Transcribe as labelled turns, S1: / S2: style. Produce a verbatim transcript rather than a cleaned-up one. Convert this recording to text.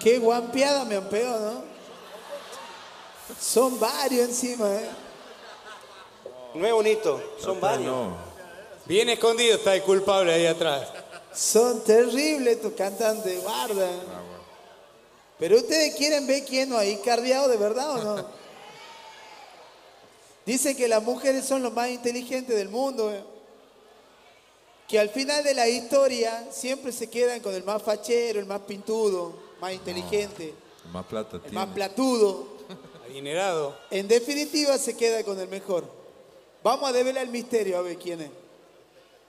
S1: Qué guampeada me han pegado, ¿no? Son varios encima, ¿eh?
S2: No es bonito, son varios.
S3: No.
S4: Bien escondido está el culpable ahí atrás.
S1: Son terribles estos cantantes, guarda. Pero ustedes quieren ver quién no hay cardeado de verdad o no. Dicen que las mujeres son los más inteligentes del mundo, ¿eh? Que al final de la historia siempre se quedan con el más fachero, el más pintudo, más inteligente,
S3: No, más plata
S1: el
S3: tiene.
S1: más platudo.
S4: Adinerado.
S1: En definitiva se queda con el mejor. Vamos a develar el misterio a ver quién es.